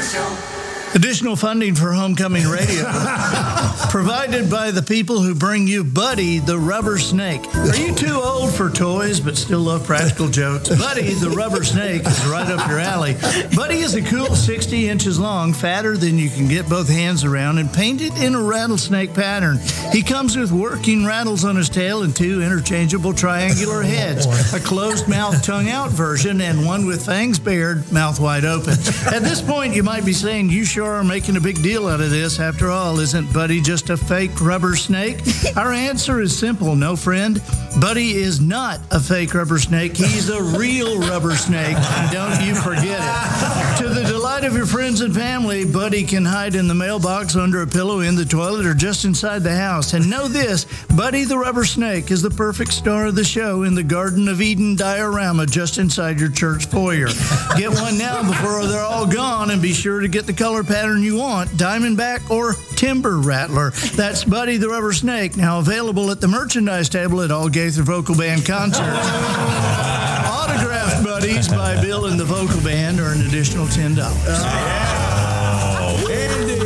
Additional funding for Homecoming Radio provided by the people who bring you Buddy the Rubber Snake. Are you too old for toys but still love practical jokes? Buddy the Rubber Snake is right up your alley. Buddy is a cool 60 inches long, fatter than you can get both hands around, and painted in a rattlesnake pattern. He comes with working rattles on his tail and 2 interchangeable triangular heads, a closed-mouth, tongue-out version, and one with fangs bared, mouth wide open. At this point, you might be saying, you sure are making a big deal out of this. After all, isn't Buddy just a fake rubber snake? Our answer is simple, no friend. Buddy is not a fake rubber snake. He's a real rubber snake. Don't you forget it. To the delight of your friends and family, Buddy can hide in the mailbox, under a pillow, in the toilet, or just inside the house. And know this, Buddy the Rubber Snake is the perfect star of the show in the Garden of Eden diorama just inside your church foyer. Get one now before they're all gone, and be sure to get the color pattern you want, Diamondback or Timber Rattler. That's Buddy the Rubber Snake, now available at the merchandise table at all Gaither Vocal Band concerts. Autographed Buddies by Bill and the Vocal Band are an additional $10. And